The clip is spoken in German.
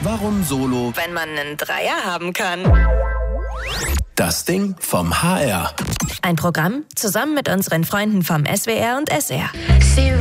Warum Solo, wenn man einen Dreier haben kann. das Ding vom HR. Ein Programm zusammen mit unseren Freunden vom SWR und SR.